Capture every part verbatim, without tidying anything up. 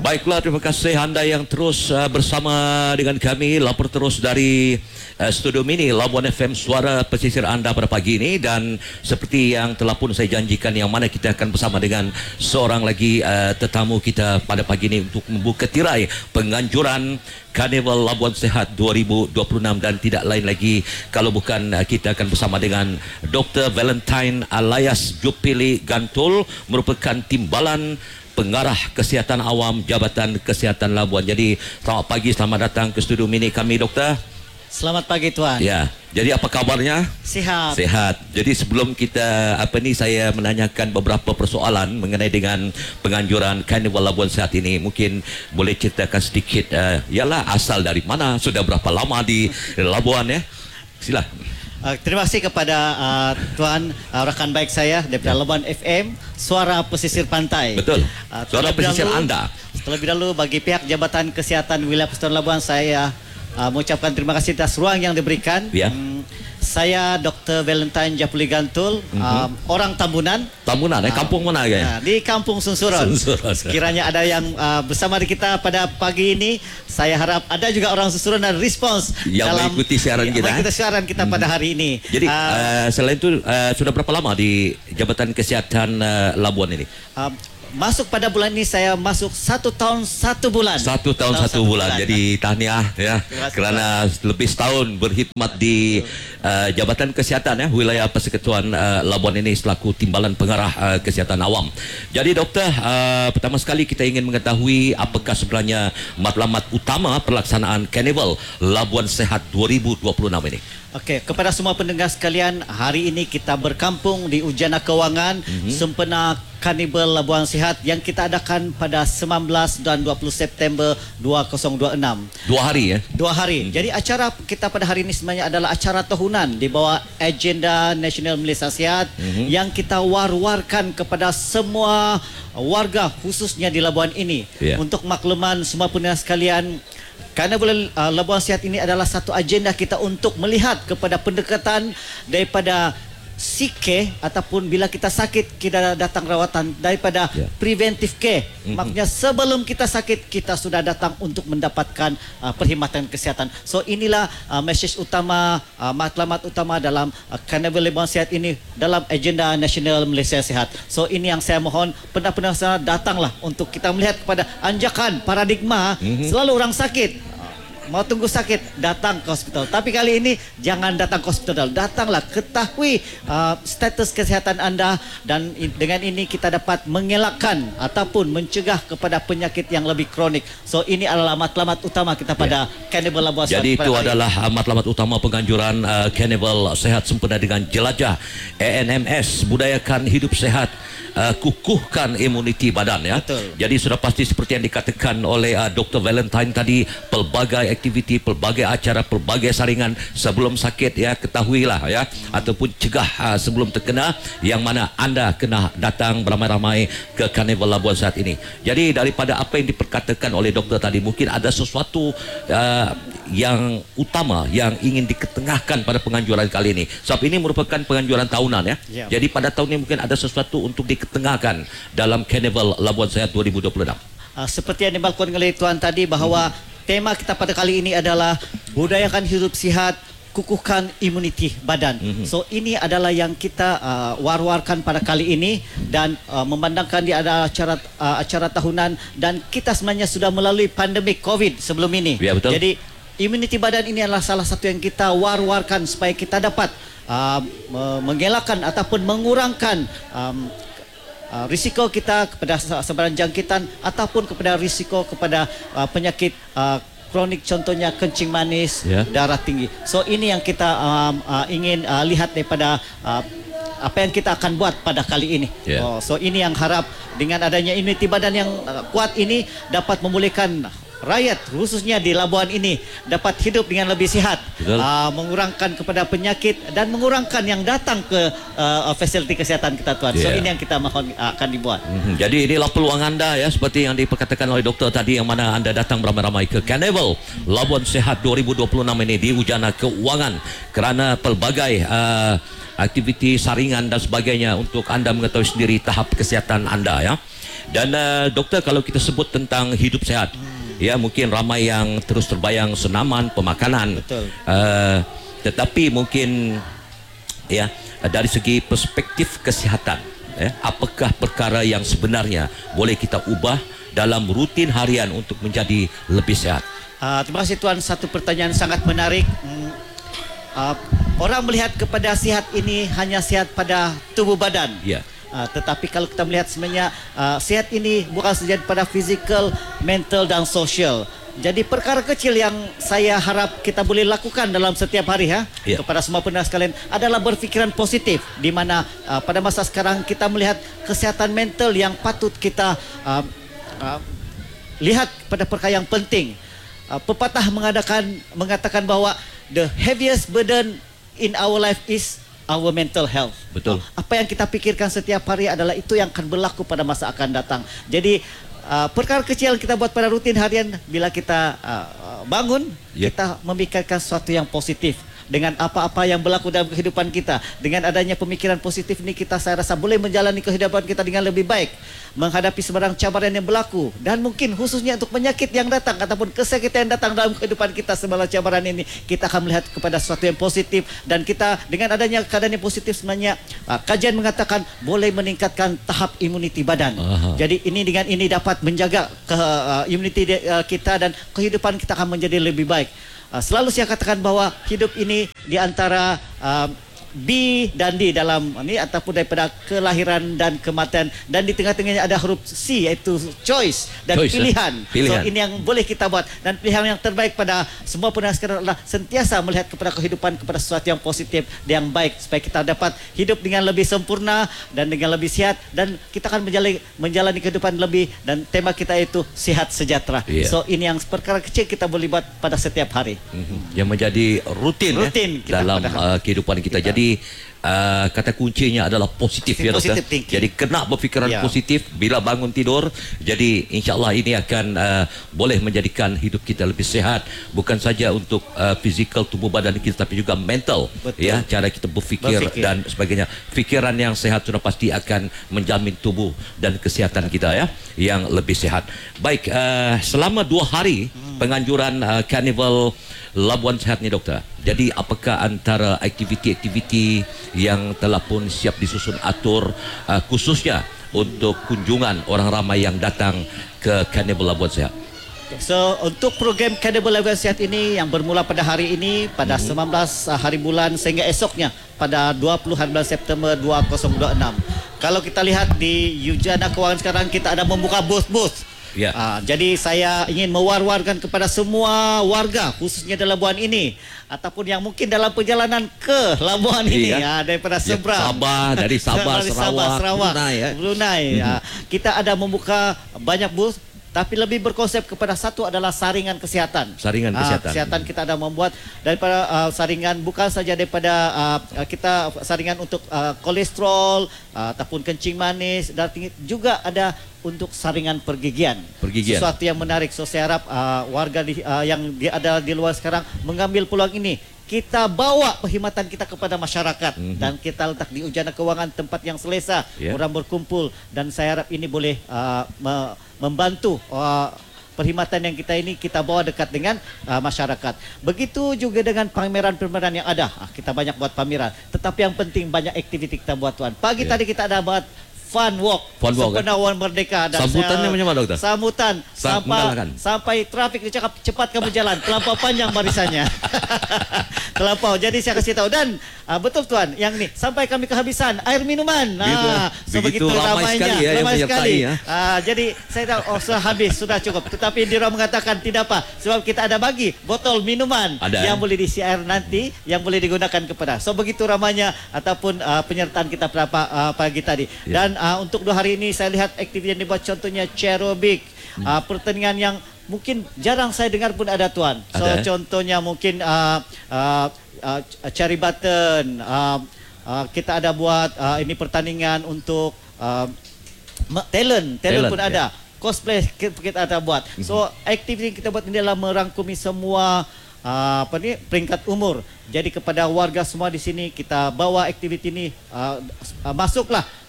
Baiklah, terima kasih anda yang terus uh, bersama dengan kami. Lapor terus dari uh, Studio Mini Labuan F M, suara pesisir anda pada pagi ini. Dan seperti yang telah pun saya janjikan, yang mana kita akan bersama dengan seorang lagi uh, tetamu kita pada pagi ini untuk membuka tirai penganjuran Karnival Labuan Sehat dua ribu dua puluh enam. Dan tidak lain lagi kalau bukan uh, kita akan bersama dengan Doktor Valentine alias Jupili Gantul, merupakan timbalan Pengarah Kesihatan Awam Jabatan Kesihatan Labuan. Jadi selamat pagi, selamat datang ke studio mini kami, Doktor. Selamat pagi Tuan. Ya, jadi apa kabarnya? Sehat. Sehat. Jadi sebelum kita apa ni, saya menanyakan beberapa persoalan mengenai dengan penganjuran Karnival Labuan Sehat ini. Mungkin boleh ceritakan sedikit, uh, yalah asal dari mana, sudah berapa lama di Labuan ya? Sila. Uh, terima kasih kepada uh, Tuan uh, rakan baik saya daripada ya. Labuan F M, suara pesisir pantai. Betul. Uh, suara pesisir dahulu, anda. Terlebih dahulu bagi pihak Jabatan Kesihatan Wilayah Persekutuan Labuan, saya uh, mengucapkan terima kasih atas ruang yang diberikan. Ya. Um, saya Doktor Valentine Jupili Gantul, mm-hmm. um, orang Tambunan. Tambunan, eh, kampung mana uh, uh, Di Kampung Sunsuron. Sunsuron. Sekiranya ada yang uh, bersama di kita pada pagi ini, saya harap ada juga orang Sunsuron dan respons yang dalam mengikuti siaran kita. Mengikuti siaran kita hmm. pada hari ini. Jadi uh, uh, selain itu uh, sudah berapa lama di Jabatan Kesihatan uh, Labuan ini? Uh, Masuk pada bulan ini saya masuk satu tahun satu bulan. Satu tahun satu, satu bulan. bulan. Jadi tahniah ya, kerana lebih setahun berkhidmat di uh, Jabatan Kesihatan ya Wilayah Persekutuan uh, Labuan ini selaku timbalan pengarah uh, kesihatan awam. Jadi Doktor, uh, pertama sekali kita ingin mengetahui apakah sebenarnya matlamat utama pelaksanaan Karnival Labuan Sehat dua ribu dua puluh enam ini. Okey, kepada semua pendengar sekalian, hari ini kita berkampung di Ujana Kewangan, mm-hmm. sempena Karnival Labuan Sehat yang kita adakan pada sembilan belas dan dua puluh September dua ribu dua puluh enam. Dua hari ya? Dua hari. Hmm. Jadi acara kita pada hari ini sebenarnya adalah acara tahunan di bawah agenda Nasional Malaysia Sihat, hmm. yang kita war-warkan kepada semua warga khususnya di Labuan ini. Yeah. Untuk makluman semua pendengar sekalian, Karnival uh, Labuan Sehat ini adalah satu agenda kita untuk melihat kepada pendekatan daripada sike ataupun bila kita sakit kita datang rawatan, daripada yeah. preventive care. Mm-hmm. Maksudnya sebelum kita sakit kita sudah datang untuk mendapatkan uh, perkhidmatan kesihatan. So inilah uh, message utama, uh, matlamat utama dalam uh, Karnival Labuan Sehat ini dalam agenda Nasional Malaysia Sihat. So ini yang saya mohon pendengar sana datanglah untuk kita melihat kepada anjakan paradigma. Mm-hmm. Selalu orang sakit mau tunggu sakit, datang ke hospital. Tapi kali ini jangan datang ke hospital, datanglah, ketahui uh, status kesihatan anda. Dan in, dengan ini kita dapat mengelakkan ataupun mencegah kepada penyakit yang lebih kronik. So ini adalah matlamat utama kita pada yeah. Karnival Labuan Sehat. Jadi itu adalah uh, matlamat utama penganjuran uh, Karnival Sehat sempena dengan jelajah A N M S, budayakan hidup sehat, Uh, kukuhkan imuniti badan ya. Betul. Jadi sudah pasti seperti yang dikatakan oleh uh, Doktor Valentine tadi, pelbagai aktiviti, pelbagai acara, pelbagai saringan sebelum sakit ya, ketahuilah ya, hmm. ataupun cegah uh, sebelum terkena, yang mana anda kena datang beramai-ramai ke Karnival Labuan Sehat ini. Jadi daripada apa yang diperkatakan oleh doktor tadi, mungkin ada sesuatu uh, yang utama yang ingin diketengahkan pada penganjuran kali ini. Sebab ini merupakan penganjuran tahunan ya. Yeah. Jadi pada tahun ini mungkin ada sesuatu untuk diketengahkan dalam Karnival Labuan Sehat dua ribu dua puluh enam. Uh, seperti yang dimaklumkan oleh Tuan tadi bahawa hmm. tema kita pada kali ini adalah budayakan hidup sihat, kukuhkan imuniti badan. Mm-hmm. So ini adalah yang kita uh, war-warkan pada kali ini, dan uh, memandangkan dia ada acara uh, acara tahunan, dan kita sebenarnya sudah melalui pandemik COVID sebelum ini. Ya, betul. Jadi imuniti badan ini adalah salah satu yang kita war-warkan supaya kita dapat uh, mengelakkan ataupun mengurangkan um, Uh, risiko kita kepada sebaran jangkitan ataupun kepada risiko kepada uh, penyakit uh, kronik, contohnya kencing manis, yeah. darah tinggi. So ini yang kita um, uh, ingin uh, lihat daripada uh, apa yang kita akan buat pada kali ini. Yeah. Oh, so ini yang harap dengan adanya imuniti badan yang uh, kuat ini dapat memulihkan rakyat khususnya di Labuan ini dapat hidup dengan lebih sihat, uh, mengurangkan kepada penyakit dan mengurangkan yang datang ke uh, fasiliti kesihatan kita, Tuan. Yeah. So ini yang kita mohon uh, akan dibuat. Mm-hmm. Jadi inilah peluang anda ya, seperti yang diperkatakan oleh doktor tadi, yang mana anda datang beramai-ramai ke Karnival Labuan Sehat dua ribu dua puluh enam ini di Ujana Kewangan, kerana pelbagai uh, aktiviti saringan dan sebagainya untuk anda mengetahui sendiri tahap kesihatan anda ya. Dan uh, doktor, kalau kita sebut tentang hidup sehat, hmm. ya mungkin ramai yang terus terbayang senaman, pemakanan. Betul. Uh, tetapi mungkin ya dari segi perspektif kesihatan, ya, apakah perkara yang sebenarnya boleh kita ubah dalam rutin harian untuk menjadi lebih sehat? Uh, terima kasih Tuan, satu pertanyaan sangat menarik. Hmm, uh, orang melihat kepada sihat ini hanya sihat pada tubuh badan. Ya. Uh, tetapi kalau kita melihat sebenarnya uh, sihat ini bukan saja pada fizikal, mental dan sosial. Jadi perkara kecil yang saya harap kita boleh lakukan dalam setiap hari ha, ya. kepada semua pendengar sekalian adalah berfikiran positif, di mana uh, pada masa sekarang kita melihat kesihatan mental yang patut kita uh, uh, lihat pada perkara yang penting. Uh, pepatah mengadakan mengatakan bahwa the heaviest burden in our life is our mental health. Betul. Apa yang kita pikirkan setiap hari adalah itu yang akan berlaku pada masa akan datang. Jadi uh, perkara kecil yang kita buat pada rutin harian, bila kita uh, bangun, yep. kita memikirkan sesuatu yang positif dengan apa-apa yang berlaku dalam kehidupan kita. Dengan adanya pemikiran positif ini, kita saya rasa boleh menjalani kehidupan kita dengan lebih baik, menghadapi sebarang cabaran yang berlaku, dan mungkin khususnya untuk penyakit yang datang ataupun kesakitan yang datang dalam kehidupan kita. Sebarang cabaran ini kita akan melihat kepada sesuatu yang positif, dan kita dengan adanya keadaan yang positif sebenarnya uh, kajian mengatakan boleh meningkatkan tahap imuniti badan. Aha. Jadi ini dengan ini dapat menjaga ke, uh, imuniti uh, kita, dan kehidupan kita akan menjadi lebih baik. Uh, selalu saya katakan bahwa hidup ini di antara uh, B dan D dalam ini, ataupun daripada kelahiran dan kematian, dan di tengah-tengahnya ada huruf C, iaitu choice dan choice, pilihan. pilihan. So ini yang boleh kita buat, dan pilihan yang terbaik pada semua pendengar sekalian adalah sentiasa melihat kepada kehidupan, kepada sesuatu yang positif, yang baik, supaya kita dapat hidup dengan lebih sempurna dan dengan lebih sihat, dan kita akan menjalani, menjalani kehidupan lebih, dan tema kita itu sihat sejahtera. Yeah. So ini yang perkara kecil kita boleh buat pada setiap hari. Mm-hmm. Yang menjadi rutin, rutin ya, dalam uh, kehidupan kita. kita. Jadi Uh, kata kuncinya adalah positif, ya doktor. Jadi kena berfikiran ya. positif bila bangun tidur. Jadi insya-Allah ini akan uh, boleh menjadikan hidup kita lebih sehat, bukan saja untuk uh, fizikal tubuh badan kita, tapi juga mental. Betul. Ya, cara kita berfikir, berfikir dan sebagainya. Fikiran yang sehat sudah pasti akan menjamin tubuh dan kesihatan kita ya yang lebih sehat. Baik, uh, selama dua hari hmm. penganjuran uh, Carnival Labuan Sehat ni doktor. Jadi apakah antara aktiviti-aktiviti yang telah pun siap disusun atur uh, khususnya untuk kunjungan orang ramai yang datang ke Carnival Labuan Sehat? So untuk program Carnival Labuan Sehat ini yang bermula pada hari ini pada mm-hmm. sembilan belas hari bulan sehingga esoknya pada dua puluh hari bulan September dua ribu dua puluh enam. Kalau kita lihat di Yujana Kewangan sekarang, kita ada membuka booth-booth. Ya. Uh, jadi saya ingin mewar-warkan kepada semua warga khususnya di Labuan ini, ataupun yang mungkin dalam perjalanan ke Labuan ini, ya, daripada seberang, ya, Sabah, dari Sabah, dari Sarawak, Sabah, Sarawak, Brunei, ya. Brunei. Mm-hmm. uh, kita ada membuka banyak booth, tapi lebih berkonsep kepada satu adalah saringan kesihatan. Saringan uh, kesihatan. Kesihatan kita ada membuat daripada uh, saringan bukan saja daripada uh, kita saringan untuk uh, kolesterol uh, ataupun kencing manis, darah tinggi, juga ada untuk saringan pergigian. Pergigian. Sesuatu yang menarik. So saya harap uh, warga di, uh, yang di, ada di luar sekarang mengambil peluang ini. Kita bawa perkhidmatan kita kepada masyarakat, mm-hmm. dan kita letak di Ujana Kewangan, tempat yang selesa, yeah. orang berkumpul, dan saya harap ini boleh uh, me- membantu uh, perkhidmatan yang kita ini kita bawa dekat dengan uh, masyarakat. Begitu juga dengan pameran-pameran yang ada. Ah, kita banyak buat pameran, tetapi yang penting banyak aktiviti kita buat, tuan. Pagi yeah. tadi kita ada buat fun walk, fun walk Sepenawan kan? Merdeka. Dan sambutannya macam mana, doktor? Sambutan Sa- sampai, sampai trafik dia cakap cepat kamu jalan, terlampau panjang barisannya. Terlampau. Jadi saya kasih tahu, dan uh, betul tuan, yang ni sampai kami kehabisan air minuman. Nah, so begitu ramai ramainya, sekali, ya, ramai sekali. Ya. Uh, jadi saya tahu oh sudah habis, sudah cukup. Tetapi dia mengatakan tidak apa, sebab kita ada bagi botol minuman ada, yang eh? boleh diisi air nanti, yang boleh digunakan kepada. So begitu ramainya ataupun uh, penyertaan kita pada uh, pagi tadi. Ya. Dan uh, untuk dua hari ini saya lihat aktiviti yang dibuat, contohnya aerobik, hmm. uh, pertandingan yang mungkin jarang saya dengar pun ada, tuan. So ada, eh? contohnya mungkin uh, uh, uh, cherry button, uh, uh, kita ada buat uh, ini pertandingan untuk uh, talent, talent, talent pun ada, yeah. cosplay kita ada buat. So aktiviti kita buat ini adalah merangkumi semua uh, apa ni peringkat umur. Jadi kepada warga semua di sini kita bawa aktiviti ini, uh, uh, masuklah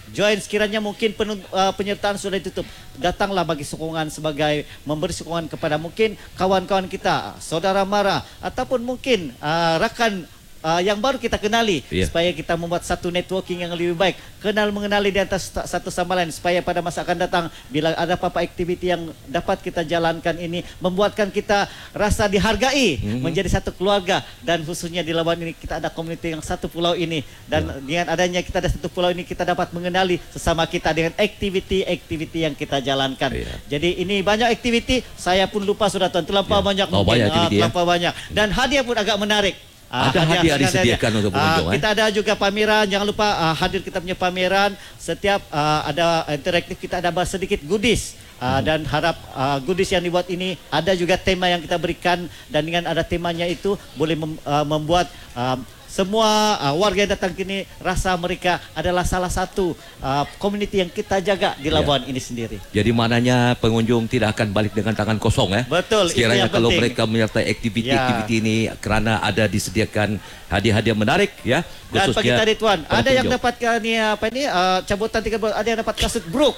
join sekiranya mungkin penun, uh, penyertaan sudah ditutup. Datanglah bagi sokongan sebagai memberi sokongan kepada mungkin kawan-kawan kita, saudara mara ataupun mungkin uh, rakan Uh, yang baru kita kenali, yeah. supaya kita membuat satu networking yang lebih baik, kenal mengenali di atas satu sama lain, supaya pada masa akan datang bila ada apa-apa aktiviti yang dapat kita jalankan ini membuatkan kita rasa dihargai, mm-hmm. menjadi satu keluarga. Dan khususnya di Labuan ini kita ada komuniti yang satu pulau ini, dan yeah. dengan adanya kita ada satu pulau ini kita dapat mengenali sesama kita dengan aktiviti-aktiviti yang kita jalankan. Yeah. Jadi ini banyak aktiviti, saya pun lupa sudah tuan, terlampau yeah. banyak oh, mungkin, banyak uh, terlampau ya? banyak, dan hadiah pun agak menarik. Uh, ada hadiah disediakan untuk pengunjung. Uh, kita eh? ada juga pameran, jangan lupa uh, hadir kita punya pameran. Setiap uh, ada interaktif kita ada sedikit goodies. Uh, hmm. Dan harap uh, goodies yang dibuat ini ada juga tema yang kita berikan, dan dengan ada temanya itu boleh mem, uh, membuat uh, semua uh, warga yang datang kini rasa mereka adalah salah satu uh, komuniti yang kita jaga di Labuan ya. ini sendiri. Jadi maknanya pengunjung tidak akan balik dengan tangan kosong, eh? Betul. Sekiranya kalau penting. mereka menyertai aktiviti-aktiviti ya. ini kerana ada disediakan hadiah-hadiah menarik, ya. Dan bagi tadi tuan, ada yang dapatkan ni apa ini uh, cabutan tiket, ada yang dapat kasut Brook.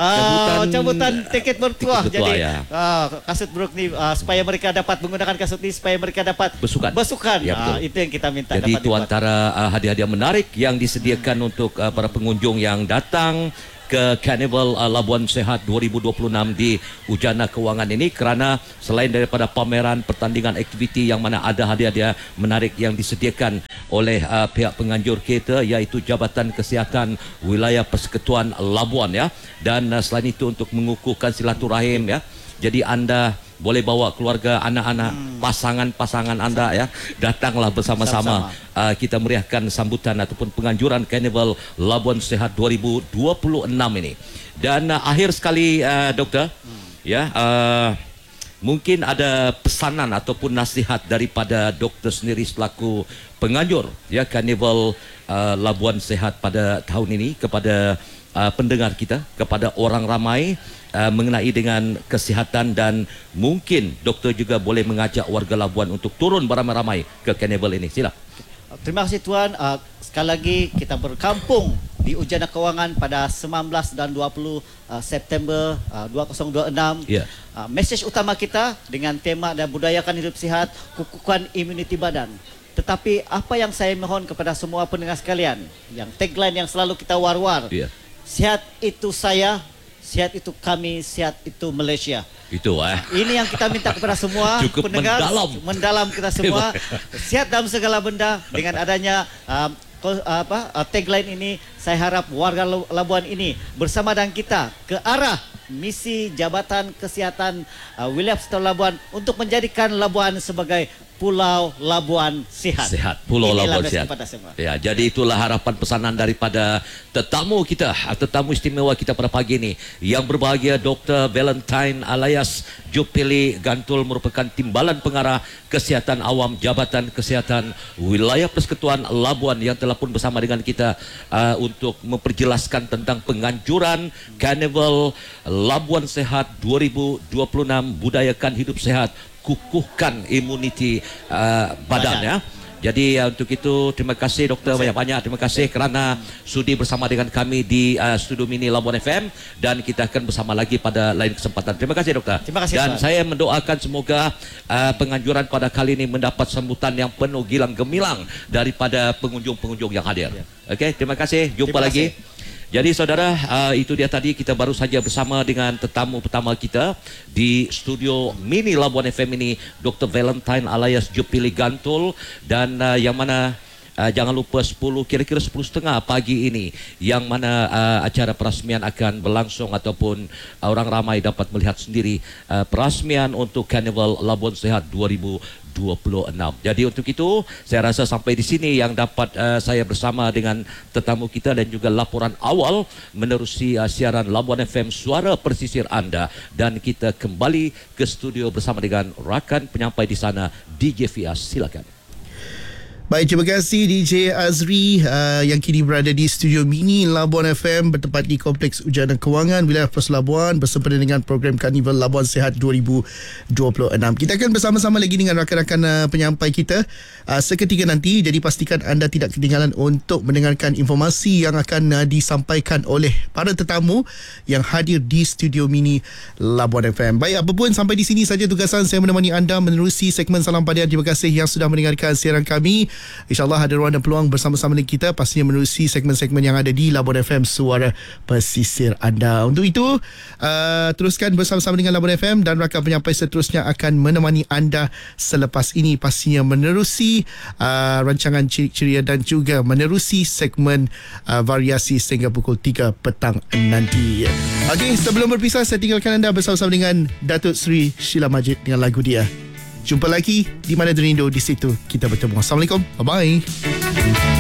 Uh, cabutan, cabutan tiket bertuah. Jadi ya. uh, kasut Brook ni uh, supaya mereka dapat menggunakan kasut ini supaya mereka dapat besukan. Besukan. Ya, uh, itu yang kita minta. Jadi itu antara uh, hadiah-hadiah menarik yang disediakan hmm. untuk uh, para pengunjung yang datang ke Carnival uh, Labuan Sehat dua ribu dua puluh enam di Ujana Kewangan ini, kerana selain daripada pameran, pertandingan, aktiviti yang mana ada hadiah-hadiah menarik yang disediakan oleh uh, pihak penganjur kita, iaitu Jabatan Kesihatan Wilayah Persekutuan Labuan, ya. Dan uh, selain itu untuk mengukuhkan silaturahim, ya. Jadi anda boleh bawa keluarga, anak-anak, hmm. pasangan-pasangan anda, ya, datanglah bersama-sama. Uh, kita meriahkan sambutan ataupun penganjuran Carnival Labuan Sehat dua ribu dua puluh enam ini. Dan uh, akhir sekali, uh, doktor, hmm. ya, uh, mungkin ada pesanan ataupun nasihat daripada doktor sendiri selaku penganjur, ya, Carnival uh, Labuan Sehat pada tahun ini kepada uh, pendengar kita, kepada orang ramai. Uh, mengenai dengan kesihatan, dan mungkin doktor juga boleh mengajak warga Labuan untuk turun beramai-ramai ke Carnival ini. Sila. Terima kasih tuan. Uh, sekali lagi kita berkampung di Ujana Kewangan pada sembilan belas dan dua puluh uh, September uh, dua ribu dua puluh enam. Yeah. Uh, mesej utama kita dengan tema dan budayakan hidup sihat, kukuhkan imuniti badan. Tetapi apa yang saya mohon kepada semua pendengar sekalian, yang tagline yang selalu kita war-war, yeah. Sehat itu saya, sehat itu kami, sehat itu Malaysia. Itu eh. Ini yang kita minta kepada semua cukup pendengar, mendalam. mendalam kita semua. Sehat dalam segala benda. Dengan adanya um, apa uh, tagline ini, saya harap warga Labuan ini bersama dengan kita ke arah misi Jabatan Kesihatan uh, Wilayah Persekutuan Labuan untuk menjadikan Labuan sebagai Pulau Labuan Sihat. Sehat, Pulau Inilah Labuan Sihat. Ya, jadi itulah harapan pesanan daripada tetamu kita, tetamu istimewa kita pada pagi ini. Yang berbahagia Doktor Valentine alias Jupili Gantul merupakan Timbalan Pengarah Kesihatan Awam Jabatan Kesihatan Wilayah Persekutuan Labuan yang telah pun bersama dengan kita uh, untuk memperjelaskan tentang penganjuran Carnival Labuan Sehat dua ribu dua puluh enam, budayakan hidup sehat, kukuhkan imuniti uh, badan, ya. Jadi uh, untuk itu terima kasih doktor banyak-banyak, terima kasih kerana sudi bersama dengan kami di uh, Studio Mini Labuan F M, dan kita akan bersama lagi pada lain kesempatan. Terima kasih doktor. Terima kasih. Dan Tuan. Saya mendoakan semoga uh, penganjuran pada kali ini mendapat sambutan yang penuh gilang gemilang daripada pengunjung-pengunjung yang hadir. Ya. Okey, terima kasih. Jumpa terima lagi. Kasih. Jadi saudara, uh, itu dia tadi kita baru saja bersama dengan tetamu pertama kita di Studio Mini Labuan F M ini, Doktor Valentine alias Jupili Gantul, dan uh, yang mana uh, jangan lupa sepuluh kira-kira sepuluh setengah pagi ini yang mana uh, acara perasmian akan berlangsung ataupun uh, orang ramai dapat melihat sendiri uh, perasmian untuk Carnival Labuan Sehat dua ribu dua puluh enam. Jadi untuk itu saya rasa sampai di sini yang dapat uh, saya bersama dengan tetamu kita dan juga laporan awal menerusi uh, siaran Labuan F M Suara Persisir anda, dan kita kembali ke studio bersama dengan rakan penyampai di sana D J Fias. Silakan. Baik, terima kasih D J Azri uh, yang kini berada di studio mini Labuan F M bertempat di Kompleks Ujian dan Kewangan Wilayah Pos Labuan bersempena dengan program Karnival Labuan Sihat dua ribu dua puluh enam. Kita akan bersama-sama lagi dengan rakan-rakan uh, penyampai kita uh, seketika nanti. Jadi pastikan anda tidak ketinggalan untuk mendengarkan informasi yang akan uh, disampaikan oleh para tetamu yang hadir di studio mini Labuan F M. Baik, apapun sampai di sini saja tugasan saya menemani anda menerusi segmen Salam Padian. Terima kasih yang sudah mendengarkan siaran kami. InsyaAllah ada ruang dan peluang bersama-sama dengan kita pastinya menerusi segmen-segmen yang ada di Labuan F M Suara Pesisir anda. Untuk itu uh, teruskan bersama-sama dengan Labuan F M dan rakan penyampai seterusnya akan menemani anda selepas ini pastinya menerusi uh, rancangan ceria dan juga menerusi segmen uh, variasi sehingga pukul tiga petang nanti. Okey, sebelum berpisah saya tinggalkan anda bersama-sama dengan Datuk Seri Sheila Majid dengan lagu dia. Jumpa lagi di mana Derindo, di situ kita bertemu. Assalamualaikum. Bye-bye.